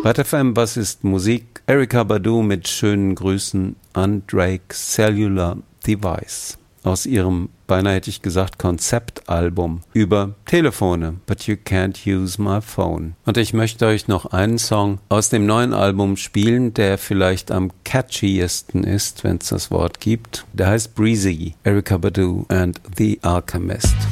Red FM, was ist Musik? Erykah Badu mit schönen Grüßen an Drake Cellular Device aus ihrem, beinahe hätte ich gesagt, Konzeptalbum über Telefone, But You Can't Use My Phone. Und ich möchte euch noch einen Song aus dem neuen Album spielen, der vielleicht am catchiesten ist, wenn es das Wort gibt. Der heißt Breezy, Erykah Badu and The Alchemist.